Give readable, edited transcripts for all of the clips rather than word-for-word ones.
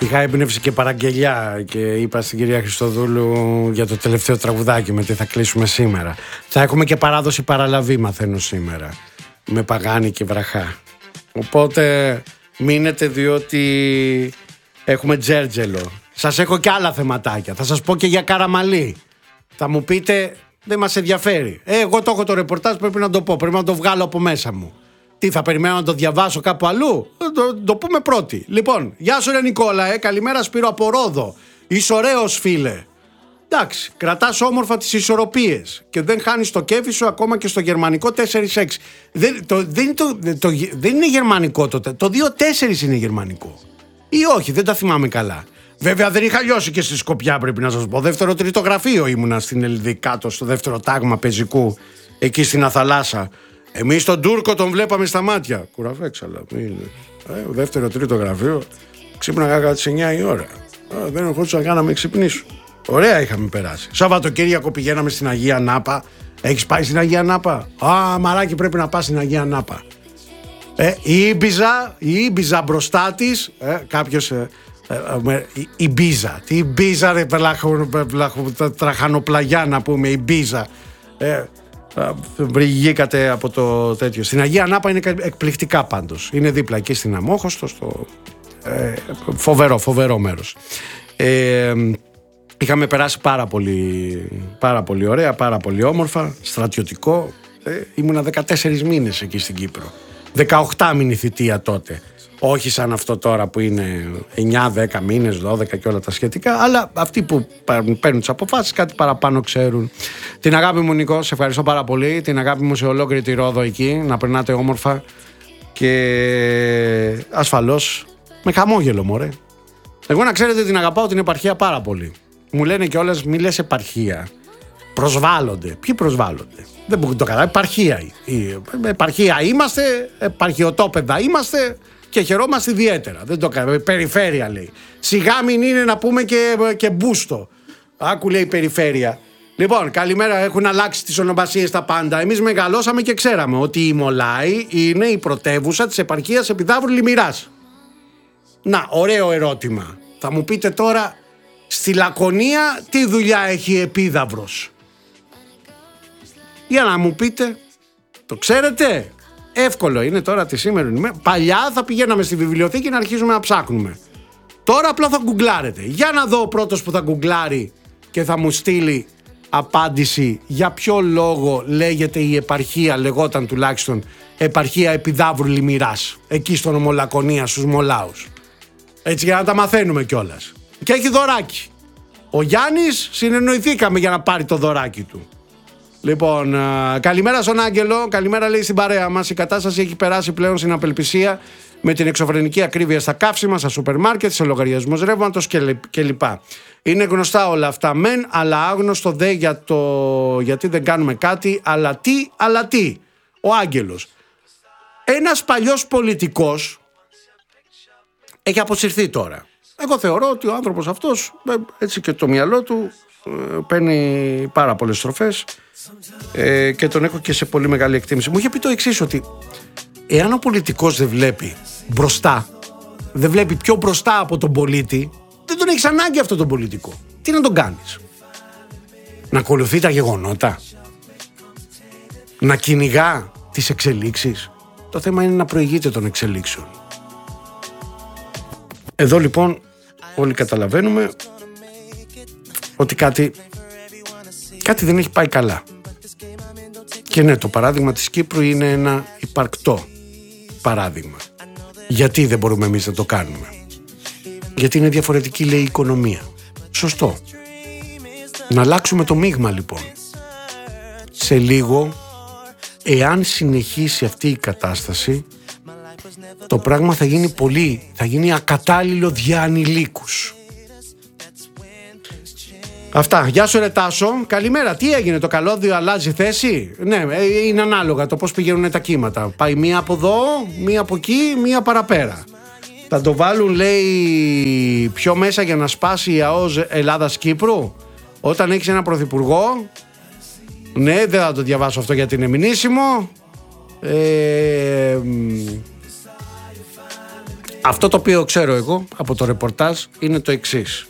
Είχα έμπνευση και παραγγελιά και είπα στην κυρία Χριστοδούλου για το τελευταίο τραγουδάκι με τι θα κλείσουμε σήμερα. Θα έχουμε και παράδοση παραλαβή, μαθαίνω σήμερα, με Παγάνη και Βραχά. Οπότε μείνετε, διότι έχουμε τζέρτζελο. Σας έχω και άλλα θεματάκια. Θα σας πω και για Καραμαλή. Θα μου πείτε, δεν μας ενδιαφέρει. Εγώ το έχω το ρεπορτάζ, πρέπει να το πω, πρέπει να το βγάλω από μέσα μου. Τι, θα περιμένω να το διαβάσω κάπου αλλού? Το πούμε πρώτοι. Λοιπόν, γεια σου ρε Νικόλα, καλημέρα Σπύρο από Ρόδο. Είσαι ωραίος φίλε. Εντάξει, κρατάς όμορφα τις ισορροπίες και δεν χάνεις το κέφι σου ακόμα και στο γερμανικό 4-6. Δεν είναι γερμανικό τότε, το 2-4 είναι γερμανικό. Ή όχι, δεν τα θυμάμαι καλά. Βέβαια δεν είχα λιώσει και στη Σκοπιά, πρέπει να σας πω. Δεύτερο-τρίτο γραφείο ήμουνα στην Ελδη, κάτω στο δεύτερο τάγμα πεζικού, εκεί στην Αθαλάσσα. Εμείς τον Τούρκο τον βλέπαμε στα μάτια. Κουραφέξαλα. Δεύτερο-τρίτο γραφείο. Ξύπναγα κατά τις 9 η ώρα. Δεν ερχόντουσα καν να με ξυπνήσω. Ωραία είχαμε περάσει. Σαββατοκύριακο πηγαίναμε στην Αγία Νάπα. Έχεις πάει στην Αγία Νάπα? Μαράκι, πρέπει να πας στην Αγία Νάπα. Η Ήμπιζα μπροστά της. Κάποιος. Η Μπίζα. Τι Μπίζα, ρε τραχανοπλαγιά να πούμε. Η Μπίζα. Βρυγήκατε από το τέτοιο. Στην Αγία Νάπα είναι εκπληκτικά πάντως. Είναι δίπλα εκεί στην Αμόχωστο. Φοβερό μέρος. Είχαμε περάσει πάρα πολύ ωραία, πάρα πολύ όμορφα, στρατιωτικό. Ήμουνα 14 μήνες εκεί στην Κύπρο. 18 μήνη θητεία τότε. Όχι σαν αυτό τώρα που είναι 9-10 μήνες, 12 και όλα τα σχετικά, αλλά αυτοί που παίρνουν τις αποφάσεις κάτι παραπάνω ξέρουν. Την αγάπη μου Νικό, σε ευχαριστώ πάρα πολύ. Την αγάπη μου σε ολόκληρη τη Ρόδο εκεί, να περνάτε όμορφα και ασφαλώς με χαμόγελο μωρέ. Εγώ να ξέρετε την αγαπάω την επαρχία πάρα πολύ. Μου λένε κιόλας μη λες επαρχία. Προσβάλλονται. Ποιοι προσβάλλονται? Δεν μπορούν το καταλάβει. Επαρχία είμαστε, επαρχιωτόπεδα είμαστε και χαιρόμαστε ιδιαίτερα. Δεν το κάνουμε. Περιφέρεια λέει. Σιγά μην είναι να πούμε και μπούστο. Άκου λέει περιφέρεια. Λοιπόν, καλημέρα. Έχουν αλλάξει τις ονομασίες τα πάντα. Εμείς μεγαλώσαμε και ξέραμε ότι η Μολάη είναι η πρωτεύουσα της επαρχίας Επιδαύρου Λιμιράς. Να, ωραίο ερώτημα. Θα μου πείτε τώρα, στη Λακωνία τι δουλειά έχει Επίδαυρος? Για να μου πείτε, το ξέρετε? Εύκολο είναι τώρα τη σήμερα ημέρα. Παλιά θα πηγαίναμε στη βιβλιοθήκη να αρχίζουμε να ψάχνουμε. Τώρα απλά θα γκουγκλάρετε. Για να δω ο πρώτος που θα γκουγκλάρει και θα μου στείλει απάντηση για ποιο λόγο λέγεται η επαρχία, λεγόταν τουλάχιστον επαρχία Επιδαύρου Λιμιράς, εκεί στον Ομολακωνία στους Μολάους. Έτσι για να τα μαθαίνουμε κιόλας. Και έχει δωράκι. Ο Γιάννης συνεννοηθήκαμε για να πάρει το δωράκι του. Λοιπόν, καλημέρα στον Άγγελο. Καλημέρα λέει στην παρέα μας. Η κατάσταση έχει περάσει πλέον στην απελπισία με την εξωφρενική ακρίβεια στα καύσιμα, στα σούπερ μάρκετ, σε λογαριασμούς ρεύματος κλπ. Είναι γνωστά όλα αυτά μεν, αλλά άγνωστο δε γιατί δεν κάνουμε κάτι. Αλλά τι. Ο Άγγελος. Ένας παλιός πολιτικός έχει αποσυρθεί τώρα. Εγώ θεωρώ ότι ο άνθρωπος αυτός, έτσι και το μυαλό του, παίρνει πάρα πολλές στροφές και τον έχω και σε πολύ μεγάλη εκτίμηση. Μου είχε πει το εξής, ότι εάν ο πολιτικός δεν βλέπει μπροστά, δεν βλέπει πιο μπροστά από τον πολίτη, δεν τον έχεις ανάγκη αυτό τον πολιτικό. Τι να τον κάνεις? Να ακολουθεί τα γεγονότα? Να κυνηγά τις εξελίξεις? Το θέμα είναι να προηγείται των εξελίξεων. Εδώ λοιπόν όλοι καταλαβαίνουμε ότι κάτι δεν έχει πάει καλά. Και ναι, το παράδειγμα της Κύπρου είναι ένα υπαρκτό παράδειγμα. Γιατί δεν μπορούμε εμείς να το κάνουμε? Γιατί είναι διαφορετική λέει η οικονομία. Σωστό. Να αλλάξουμε το μείγμα λοιπόν. Σε λίγο, εάν συνεχίσει αυτή η κατάσταση, το πράγμα θα γίνει ακατάλληλο για ανηλίκους. Αυτά. Γεια σου ρε Τάσο. Καλημέρα. Τι έγινε? Το καλώδιο αλλάζει θέση? Ναι, είναι ανάλογα το πώς πηγαίνουν τα κύματα. Πάει μία από εδώ, μία από εκεί, μία παραπέρα. Θα το βάλουν λέει πιο μέσα για να σπάσει η ΑΟΣ Ελλάδας-Κύπρου. Όταν έχεις ένα πρωθυπουργό, ναι, δεν θα το διαβάσω αυτό γιατί είναι μηνύσιμο. Αυτό το οποίο ξέρω εγώ από το ρεπορτάζ είναι το εξής.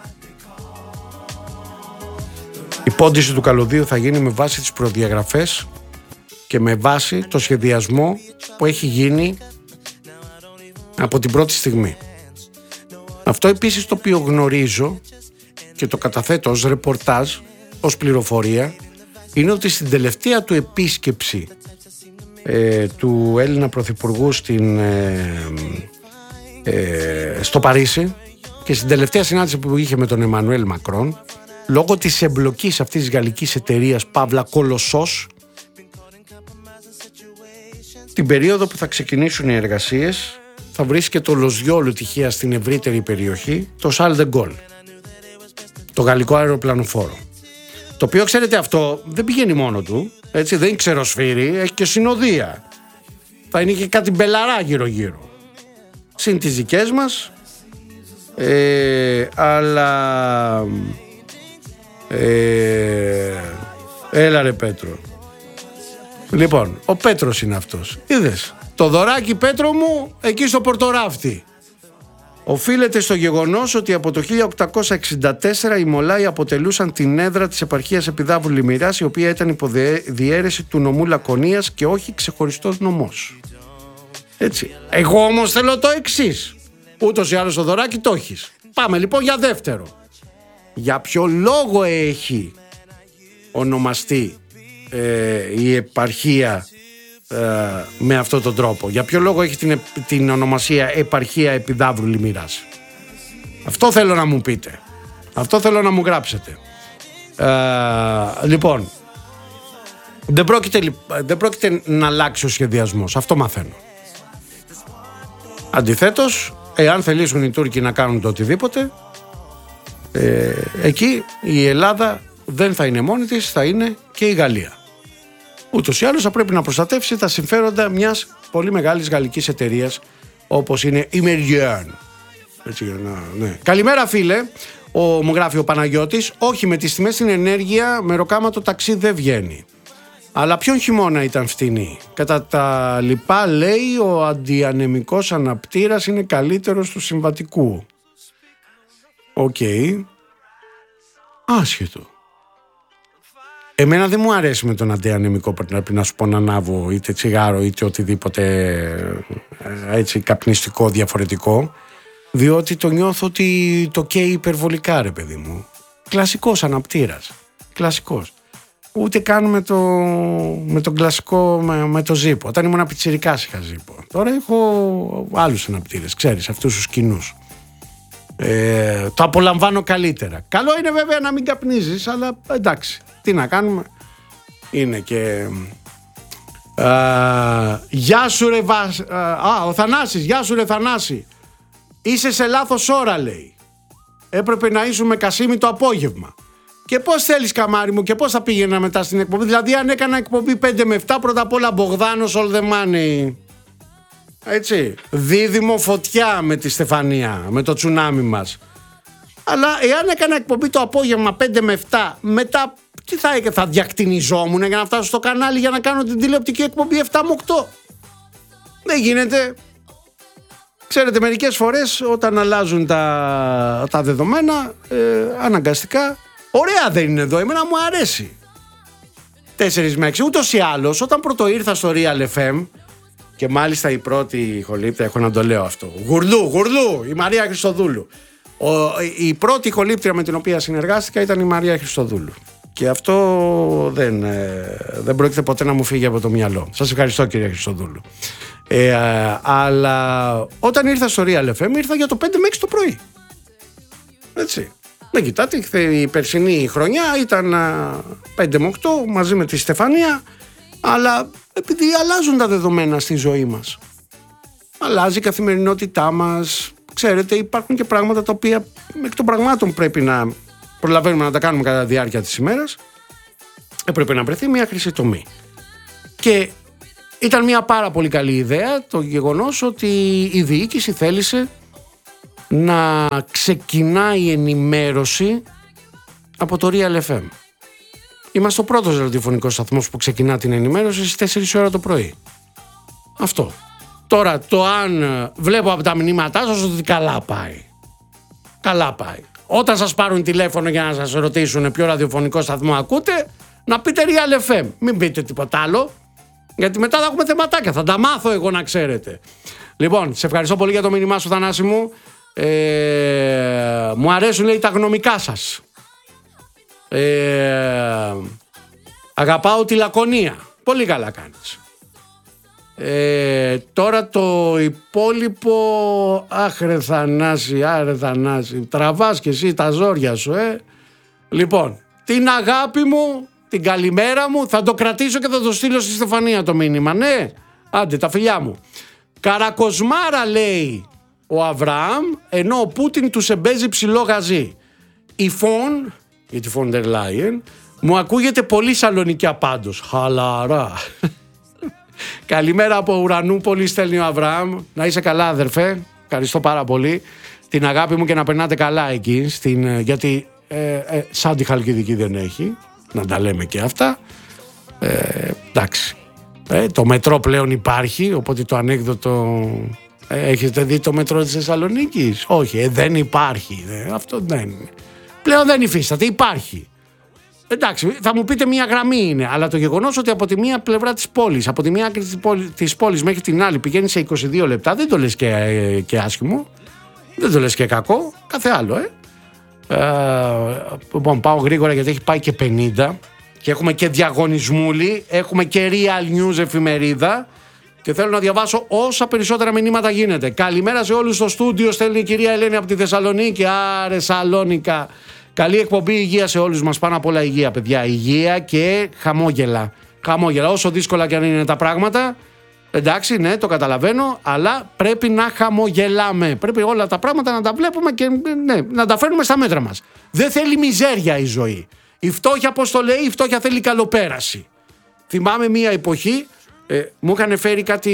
Η πόντιση του καλωδίου θα γίνει με βάση τις προδιαγραφές και με βάση το σχεδιασμό που έχει γίνει από την πρώτη στιγμή. Αυτό επίσης το οποίο γνωρίζω και το καταθέτω ως ρεπορτάζ, ως πληροφορία, είναι ότι στην τελευταία του επίσκεψη του Έλληνα Πρωθυπουργού στο Παρίσι και στην τελευταία συνάντηση που είχε με τον Εμμανουέλ Μακρόν, λόγω της εμπλοκής αυτής της γαλλικής εταιρείας Παύλα Κολοσσός, την περίοδο που θα ξεκινήσουν οι εργασίες θα βρίσκεται το Λοζιόλου τυχαία στην ευρύτερη περιοχή το Charles de Gaulle, το γαλλικό αεροπλανοφόρο. Το οποίο, ξέρετε, αυτό δεν πηγαίνει μόνο του, έτσι, δεν είναι ξεροσφύρι, έχει και συνοδεία. Θα είναι και κάτι μπελαρά γύρω-γύρω. Συν τις δικές μας, αλλά... έλα ρε Πέτρο. Λοιπόν, ο Πέτρος είναι αυτός. Είδες, το δωράκι Πέτρο μου εκεί στο Πορτοράφτη οφείλεται στο γεγονός ότι από το 1864 οι Μολάοι αποτελούσαν την έδρα της επαρχίας Επιδαύρου Λιμιράς, η οποία ήταν υποδιέρεση του νομού Λακωνίας και όχι ξεχωριστός νομός. Έτσι. Εγώ όμως θέλω το εξής. Ούτως ή άλλως το δωράκι το έχεις. Πάμε λοιπόν για δεύτερο. Για ποιο λόγο έχει ονομαστεί η επαρχία με αυτόν τον τρόπο? Για ποιο λόγο έχει την ονομασία επαρχία Επιδαύρου Λιμιράς? Αυτό θέλω να μου πείτε. Αυτό θέλω να μου γράψετε. Λοιπόν, δεν πρόκειται να αλλάξει ο σχεδιασμός. Αυτό μαθαίνω. Αντιθέτως, εάν θελήσουν οι Τούρκοι να κάνουν το οτιδήποτε, εκεί η Ελλάδα δεν θα είναι μόνη της, θα είναι και η Γαλλία. Ούτως ή άλλως θα πρέπει να προστατεύσει τα συμφέροντα μιας πολύ μεγάλης γαλλικής εταιρείας όπως είναι η Meridian. Ναι. Καλημέρα φίλε, μου γράφει ο Παναγιώτης. Όχι, με τις τιμές στην ενέργεια με ροκάμα το ταξί δεν βγαίνει. Αλλά ποιον χειμώνα ήταν φτηνή? Κατά τα λοιπά λέει ο αντιανεμικός αναπτήρας είναι καλύτερος του συμβατικού. Οκ. Άσχετο. Εμένα δεν μου αρέσει με τον αντιανεμικό, πρέπει να σου πω, να ανάβω είτε τσιγάρο είτε οτιδήποτε έτσι καπνιστικό διαφορετικό, διότι το νιώθω ότι το καίει υπερβολικά, ρε παιδί μου. Κλασικός αναπτήρας. Κλασικός. Ούτε καν με τον κλασικό, με το ζύπο. Όταν ήμουν πιτσιρικάς είχα ζύπο. Τώρα έχω άλλους αναπτήρες, ξέρεις, αυτούς τους κοινούς. Το απολαμβάνω καλύτερα. Καλό είναι βέβαια να μην καπνίζεις, αλλά εντάξει, τι να κάνουμε. Είναι και... Γεια σου ρε ο Θανάσης, γεια σου ρε Θανάση. Είσαι σε λάθος ώρα, λέει. Έπρεπε να ήσουν με Κασίμη το απόγευμα. Και πώς θέλεις, καμάρι μου, και πώς θα πήγαινα μετά στην εκπομπή? Δηλαδή αν έκανα εκπομπή 5 με 7, πρώτα απ' όλα Μπογδάνος all the money. Έτσι, δίδυμο φωτιά με τη Στεφανία, με το τσουνάμι μας. Αλλά εάν έκανα εκπομπή το απόγευμα 5 με 7, μετά τι θα διακτηνιζόμουν για να φτάσω στο κανάλι για να κάνω την τηλεοπτική εκπομπή 7 με 8? Δεν γίνεται. Ξέρετε, μερικές φορές όταν αλλάζουν τα δεδομένα, αναγκαστικά, ωραία δεν είναι εδώ, εμένα μου αρέσει. 4 με 6, ούτως ή άλλως, όταν πρώτο ήρθα στο Real FM, και μάλιστα η πρώτη ηχολήπτρια, έχω να το λέω αυτό, Γουρλού, η Μαρία Χριστοδούλου. Η πρώτη ηχολήπτρια με την οποία συνεργάστηκα ήταν η Μαρία Χριστοδούλου. Και αυτό δεν πρόκειται ποτέ να μου φύγει από το μυαλό. Σας ευχαριστώ, κυρία Χριστοδούλου. Αλλά όταν ήρθα στο Real FM, ήρθα για το 5 με 6 το πρωί. Έτσι. Με κοιτάτε, η περσινή χρονιά ήταν 5 με 8 μαζί με τη Στεφανία, αλλά επειδή αλλάζουν τα δεδομένα στη ζωή μας, αλλάζει η καθημερινότητά μας, ξέρετε, υπάρχουν και πράγματα τα οποία εκ των πραγμάτων πρέπει να προλαβαίνουμε να τα κάνουμε κατά τη διάρκεια της ημέρας. Έπρεπε να βρεθεί μια χρυσή τομή. Και ήταν μια πάρα πολύ καλή ιδέα το γεγονός ότι η διοίκηση θέλησε να ξεκινάει η ενημέρωση από το Real FM. Είμαστε ο πρώτος ραδιοφωνικός σταθμός που ξεκινά την ενημέρωση στις 4 ώρα το πρωί. Αυτό. Τώρα το αν βλέπω από τα μηνύματά σας ότι καλά πάει. Καλά πάει. Όταν σας πάρουν τηλέφωνο για να σας ρωτήσουν ποιο ραδιοφωνικό σταθμό ακούτε, να πείτε Real FM. Μην πείτε τίποτα άλλο, γιατί μετά θα έχουμε θεματάκια. Θα τα μάθω εγώ, να ξέρετε. Λοιπόν, σε ευχαριστώ πολύ για το μήνυμά σου, Θανάση μου. Μου αρέσουν, λέει, τα γνωμικά σας. Αγαπάω τη λακωνία. Πολύ καλά κάνεις. Τώρα το υπόλοιπο, άχρε Θανάση, τραβάς και εσύ τα ζόρια σου, Λοιπόν, την αγάπη μου, την καλημέρα μου, θα το κρατήσω και θα το στείλω στη Στεφανία το μήνυμα, ναι. Άντε, τα φιλιά μου. Καρακοσμάρα, λέει ο Αβραάμ, ενώ ο Πούτιν τους εμπέζει ψηλό γαζί. Η Φον, για τη Φον ντερ Λάιεν, μου ακούγεται πολύ σαλονικιά πάντως. Χαλαρά. Καλημέρα από Ουρανούπολη, στέλνει ο Αβραάμ. Να είσαι καλά, αδερφέ. Ευχαριστώ πάρα πολύ. Την αγάπη μου και να περνάτε καλά εκεί. Γιατί σαν τη Χαλκιδική δεν έχει. Να τα λέμε και αυτά. Εντάξει. Το μετρό πλέον υπάρχει. Οπότε το ανέκδοτο. Έχετε δει το μετρό της Θεσσαλονίκης? Όχι, δεν υπάρχει. Αυτό δεν. Πλέον δεν υφίσταται. Υπάρχει. Εντάξει, θα μου πείτε μία γραμμή είναι, αλλά το γεγονός ότι από τη μία πλευρά της πόλης, από τη μία άκρη της πόλης μέχρι την άλλη πηγαίνει σε 22 λεπτά, δεν το λες και άσχημο, δεν το λες και κακό, κάθε άλλο, Λοιπόν, πάω γρήγορα γιατί έχει πάει και 50 και έχουμε και διαγωνισμούλη, έχουμε και Real News εφημερίδα και θέλω να διαβάσω όσα περισσότερα μηνύματα γίνεται. Καλημέρα σε όλους στο στούντιο, στέλνει η κυρία Ελένη από τη Θεσσαλονίκη. Άρε Σαλόνικα. Καλή εκπομπή, υγεία σε όλους μας, πάνω απ' όλα υγεία, παιδιά. Υγεία και χαμόγελα. Χαμόγελα, όσο δύσκολα και αν είναι τα πράγματα. Εντάξει, ναι, το καταλαβαίνω, αλλά πρέπει να χαμογελάμε. Πρέπει όλα τα πράγματα να τα βλέπουμε και ναι, να τα φέρνουμε στα μέτρα μας. Δεν θέλει μιζέρια η ζωή. Η φτώχεια, πώς το λέει, η φτώχεια θέλει καλοπέραση. Θυμάμαι μία εποχή, μου είχαν φέρει κάτι.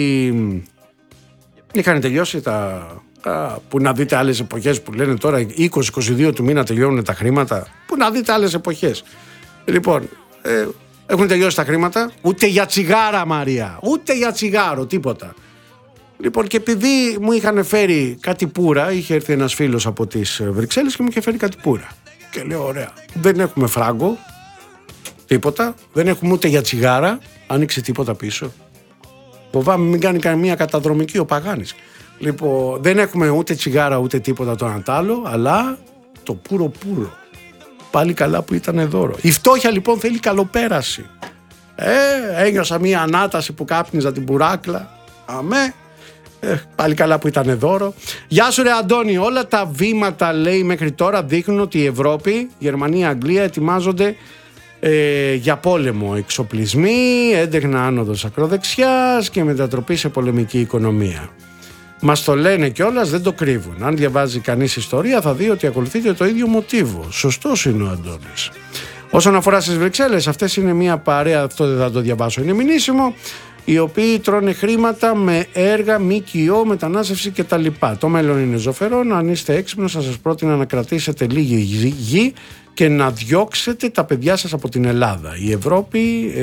Είχαν τελειώσει που να δείτε άλλες εποχές που λένε τώρα 20-22 του μήνα τελειώνουν τα χρήματα. Που να δείτε άλλες εποχές. Λοιπόν, έχουν τελειώσει τα χρήματα. Ούτε για τσιγάρα, Μαρία. Ούτε για τσιγάρο, τίποτα. Λοιπόν, και επειδή μου είχαν φέρει κάτι πουρα, είχε έρθει ένας φίλος από τις Βρυξέλλες και μου είχε φέρει κάτι πουρα. Και λέω, ωραία, δεν έχουμε φράγκο, τίποτα. Δεν έχουμε ούτε για τσιγάρα. Άνοιξε τίποτα πίσω. Φοβάμαι μην κάνει καμία καταδρομική ο Παγάνης. Λοιπόν, δεν έχουμε ούτε τσιγάρα ούτε τίποτα το αντάλλο, αλλά το πουρο. Πάλι καλά που ήταν δώρο. Η φτώχεια λοιπόν θέλει καλοπέραση. Ένιωσα μία ανάταση που κάπνιζα την πουράκλα. Αμέ. Πάλι καλά που ήταν δώρο. Γεια σου ρε Αντώνη, όλα τα βήματα λέει μέχρι τώρα δείχνουν ότι η Ευρώπη, Γερμανία, Αγγλία ετοιμάζονται για πόλεμο. Εξοπλισμοί, έντεχνα άνοδος ακροδεξιάς και μετατροπή σε πολεμική οικονομία. Μας το λένε κιόλας, δεν το κρύβουν. Αν διαβάζει κανείς ιστορία θα δει ότι ακολουθείται το ίδιο μοτίβο. Σωστός είναι ο Αντώνης. Όσον αφορά στις Βρυξέλλες, αυτές είναι μια παρέα, αυτό δεν θα το διαβάσω, είναι μηνύσιμο, οι οποίοι τρώνε χρήματα με έργα, ΜΚΟ, μετανάστευση κτλ. Το μέλλον είναι ζωφερό. Αν είστε έξυπνος, θα σας πρότεινα να κρατήσετε λίγη γη και να διώξετε τα παιδιά σας από την Ελλάδα. Η Ευρώπη,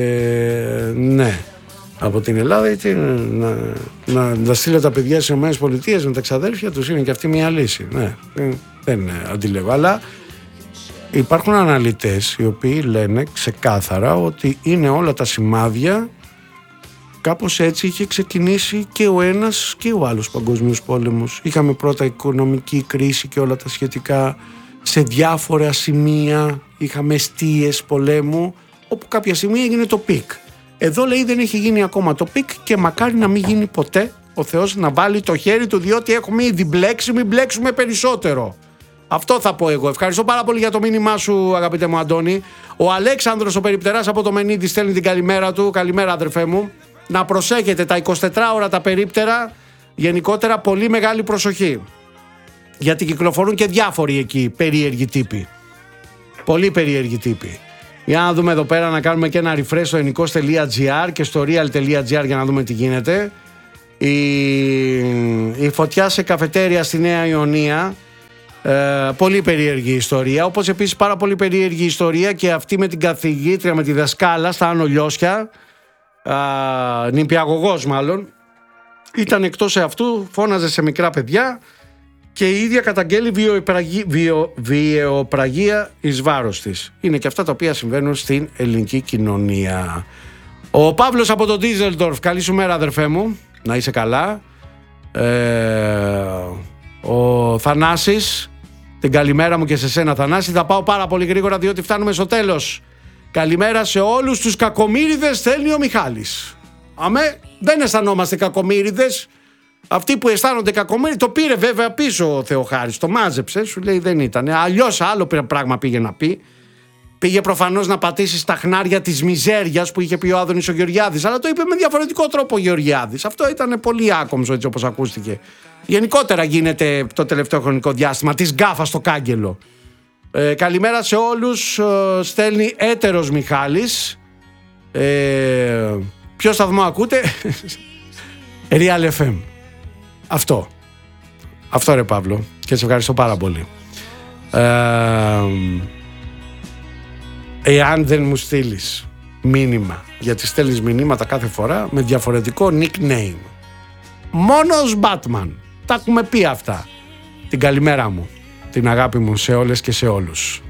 ναι. Από την Ελλάδα, να στείλω τα παιδιά στις ΗΠΑ με τα ξαδέρφια τους, είναι και αυτή μια λύση. Ναι, δεν αντιλέγω. Αλλά υπάρχουν αναλυτές οι οποίοι λένε ξεκάθαρα ότι είναι όλα τα σημάδια. Κάπως έτσι είχε ξεκινήσει και ο ένας και ο άλλος παγκόσμιος πόλεμος. Είχαμε πρώτα οικονομική κρίση και όλα τα σχετικά. Σε διάφορα σημεία είχαμε εστίες πολέμου, όπου κάποια στιγμή έγινε το πικ. Εδώ λέει δεν έχει γίνει ακόμα το πικ και μακάρι να μην γίνει ποτέ, ο Θεός να βάλει το χέρι του, διότι έχουμε ήδη μπλέξει, μην μπλέξουμε περισσότερο. Αυτό θα πω εγώ. Ευχαριστώ πάρα πολύ για το μήνυμά σου, αγαπητέ μου Αντώνη. Ο Αλέξανδρος ο περιπτεράς από το Μενίδη στέλνει την καλημέρα του. Καλημέρα αδερφέ μου. Να προσέχετε τα 24 ώρα τα περίπτερα, γενικότερα πολύ μεγάλη προσοχή. Γιατί κυκλοφορούν και διάφοροι εκεί περίεργοι τύποι. Πολύ περίεργοι τύποι. Για να δούμε εδώ πέρα, να κάνουμε και ένα refresh στο ενικός.gr και στο real.gr για να δούμε τι γίνεται. Η φωτιά σε καφετέρια στη Νέα Ιωνία. Πολύ περίεργη ιστορία. Όπως επίσης πάρα πολύ περίεργη ιστορία και αυτή με την καθηγήτρια, με τη δασκάλα στα Άνω Λιώσια. Νηπιαγωγός μάλλον. ήταν εκτός εαυτού, φώναζε σε μικρά παιδιά και η ίδια καταγγέλει βιαιοπραγία εις βάρος της. Είναι και αυτά τα οποία συμβαίνουν στην ελληνική κοινωνία. Ο Παύλος από το Ντίζελντορφ, καλή σου μέρα αδερφέ μου, να είσαι καλά. Ο Θανάσης, την καλημέρα μου και σε σένα Θανάση. Θα πάω πάρα πολύ γρήγορα διότι φτάνουμε στο τέλος. Καλημέρα σε όλους τους κακομοίριδες, στέλνει ο Μιχάλης. Αμέ, δεν αισθανόμαστε κακομοίριδες. Αυτοί που αισθάνονται κακομοίριδες, το πήρε βέβαια πίσω ο Θεοχάρης, το μάζεψε, σου λέει δεν ήταν. Αλλιώς άλλο πράγμα πήγε να πει. Πήγε προφανώς να πατήσει στα χνάρια της μιζέριας που είχε πει ο Άδωνης ο Γεωργιάδης, αλλά το είπε με διαφορετικό τρόπο ο Γεωργιάδης. Αυτό ήταν πολύ άκομψο έτσι όπως ακούστηκε. Γενικότερα γίνεται το τελευταίο χρονικό διάστημα της γκάφας στο κάγκελο. Καλημέρα σε όλους, στέλνει έτερος Μιχάλης. Ποιο σταθμό ακούτε? Real FM. Αυτό ρε Παύλο, και σε ευχαριστώ πάρα πολύ. Εάν δεν μου στείλεις μήνυμα, γιατί στέλνεις μηνύματα κάθε φορά με διαφορετικό nickname, μόνος Batman, τα έχουμε πει αυτά. Την καλημέρα μου, την αγάπη μου σε όλες και σε όλους.